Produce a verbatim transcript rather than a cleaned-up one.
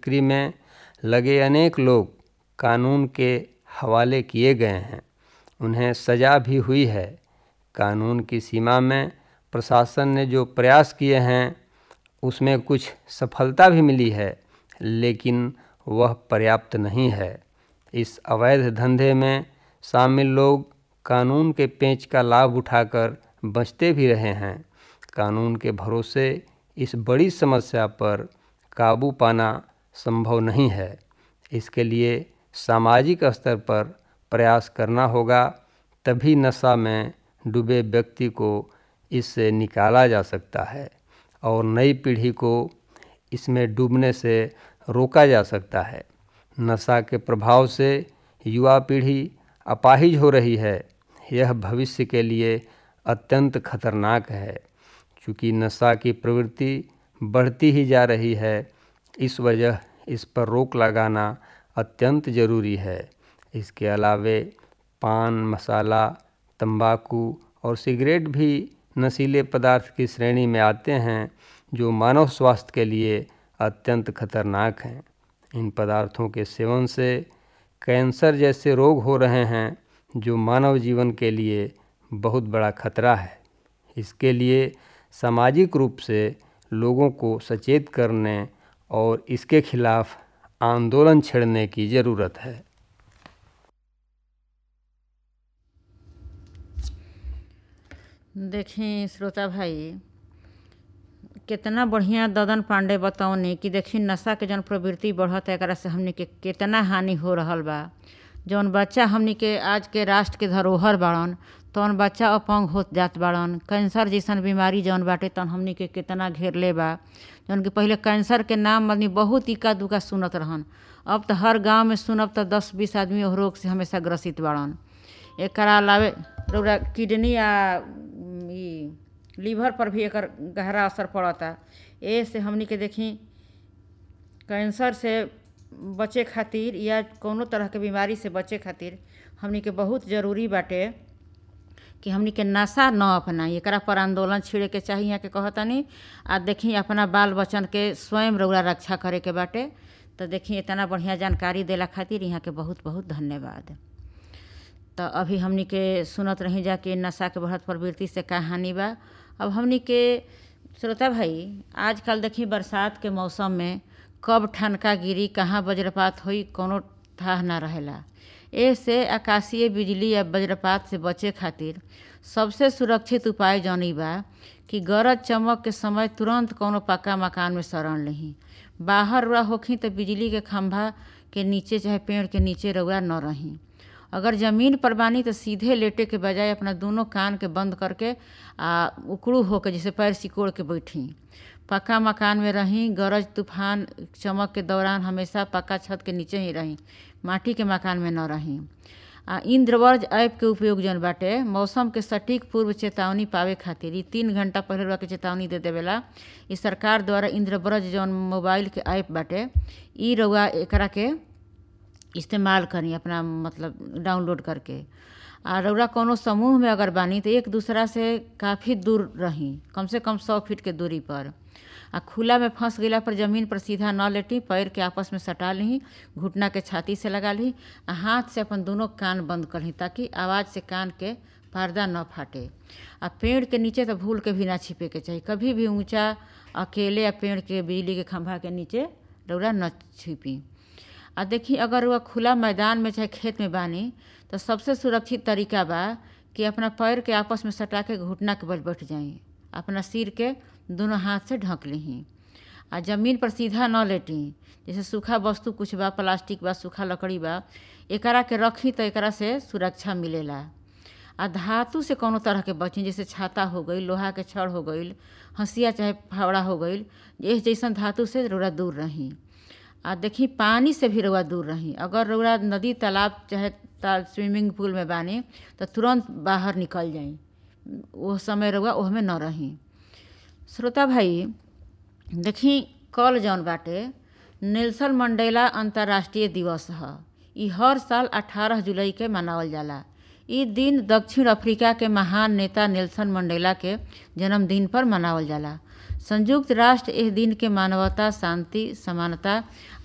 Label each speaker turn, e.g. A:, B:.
A: तस्करी में लगे अनेक लोग कानून के हवाले किए गए हैं। उन्हें सज़ा भी हुई है। कानून की सीमा में प्रशासन ने जो प्रयास किए हैं उसमें कुछ सफलता भी मिली है, लेकिन वह पर्याप्त नहीं है। इस अवैध धंधे में शामिल लोग कानून के पेंच का लाभ उठाकर बचते भी रहे हैं। कानून के भरोसे इस बड़ी समस्या पर काबू पाना संभव नहीं है। इसके लिए सामाजिक स्तर पर प्रयास करना होगा, तभी नशा में डूबे व्यक्ति को इससे निकाला जा सकता है और नई पीढ़ी को इसमें डूबने से रोका जा सकता है। नशा के प्रभाव से युवा पीढ़ी अपाहिज हो रही है। यह भविष्य के लिए अत्यंत खतरनाक है, क्योंकि नशा की प्रवृत्ति बढ़ती ही जा रही है। इस वजह इस पर रोक लगाना अत्यंत ज़रूरी है। इसके अलावे पान, मसाला, तंबाकू और सिगरेट भी नशीले पदार्थ की श्रेणी में आते हैं, जो मानव स्वास्थ्य के लिए अत्यंत खतरनाक हैं। इन पदार्थों के सेवन से कैंसर जैसे रोग हो रहे हैं, जो मानव जीवन के लिए बहुत बड़ा खतरा है। इसके लिए सामाजिक रूप से लोगों को सचेत करने और इसके खिलाफ आंदोलन छेड़ने की ज़रूरत है।
B: देखी श्रोता भाई, कितना बढ़िया ददन पांडे बतौनी कि देखी नशा के जौन प्रवृत्ति बढ़त है, एकरा से हमनी के कितना हानि हो रहल बा। जौन बच्चा हमनी के आज के राष्ट्र के धरोहर बाड़न, तौन बच्चा अपंग होत जात बाड़न। कैंसर जैसन बीमारी जौन बाटे तौन हमनी के कितना घेरले बा। जौन कि पहिले कैंसर के नाम आदमी बहुत इक्का दुक्का सुनत रहन, अब तो हर गांव में सुनब तो दस बीस आदमी ओह रोग से हमेशा ग्रसित बाड़न। एकरा अलावे रउरा किडनी आ ई लीवर पर भी एकर गहरा असर पड़ता। ए से हमनी के देखी कैंसर से बचे खातिर या कोनो तरह के बीमारी से बचे खातिर हमनी के बहुत ज़रूरी बाटे कि हमनी के नशा न अपनाई। एकरा पर आंदोलन छिड़े के चाहिए यहाँ के कहतानी। आ देखी अपना बाल बच्चन के स्वयं रउरा रक्षा करे के बाटे। तो देखी इतना बढ़िया जानकारी देला खातिर यहाँ के बहुत बहुत धन्यवाद। तो अभी हमनी के सुनत रही जा कि नशा के बढ़त प्रवृत्ति से का हानि बा। अब हमनी के श्रोता भाई, आजकल देखी बरसात के मौसम में कब ठनका गिरी, कहाँ वज्रपात हुई, कोनो थाह ना रहेला। ऐसे आकाशीय बिजली या वज्रपात से बचे खातिर सबसे सुरक्षित उपाय जौनी बा कि गरज चमक के समय तुरंत कोनो पक्का मकान में शरण लेही। बाहर रउरा होखी तो बिजली के खंभा के नीचे चाहे पेड़ के नीचे रउरा न रही। अगर ज़मीन पर बानी तो सीधे लेटे के बजाय अपना दोनों कान के बंद करके आ उकड़ू होकर जैसे पैर सिकोड़ के बैठी। पक्का मकान में रहीं। गरज तूफान चमक के दौरान हमेशा पक्का छत के नीचे ही रहीं, माटी के मकान में न रहीं। आ इंद्रवज्र ऐप के उपयोग जौन बाटे मौसम के सटीक पूर्व चेतावनी पावे खातिर ई तीन घंटा पहले रउरा के चेतावनी दे देवेला। ई सरकार द्वारा इंद्रवज्र जौन मोबाइल के ऐप बाटे ई रउरा एकरा के इस्तेमाल करी, अपना मतलब डाउनलोड करके। आ रउरा कोनो समूह में अगर बानी तो एक दूसरा से काफ़ी दूर रही, कम से कम सौ फीट के दूरी पर। आ खुला में फंस गईला पर ज़मीन पर सीधा न लेटी, पैर के आपस में सटा ली, घुटना के छाती से लगा ली, आ हाथ से अपन दोनों कान बंद कर ली ताकि आवाज़ से कान के पर्दा न फाटे। आ पेड़ के नीचे तो भूल के भी ना छिपे के चाहिए। कभी भी ऊंचा अकेले या पेड़ के बिजली के खंभा के नीचे रउरा न छिपी। आ देखी अगर वह खुला मैदान में चाहे खेत में बानी तो सबसे सुरक्षित तरीका बा कि अपना पैर के आपस में सटा के घुटना के बल बैठ जाई, अपना सिर के दोनों हाथ से ढक ली। आ ज़मीन पर सीधा न लेटी। जैसे सूखा वस्तु कुछ बा, प्लास्टिक बा, सूखा लकड़ी बा, एकरा के रखी तो एकरा से सुरक्षा मिलेला। आ धातु से कोनो तरह के बची, जैसे छाता हो गई, लोहा के छड़ हो गई, हंसिया चाहे फावड़ा हो गई, इस जैसन धातु से रउरा दूर रही। आ देखी पानी से भी रउरा दूर रही। अगर रउरा नदी, तालाब चाहे ता स्विमिंग पूल में बानी तो तुरंत बाहर निकल जाई, वो समय रउरा ओह में न रही। श्रोता भाई देखी कल जौन बाटे नेल्सन मंडेला अंतर्राष्ट्रीय दिवस ह। ई हर साल अठारह जुलाई के मनावल जाला। ई दिन दक्षिण अफ्रीका के महान नेता नेल्सन मंडेला के जन्मदिन पर मनावल जाला। संयुक्त राष्ट्र इस दिन के मानवता, शांति, समानता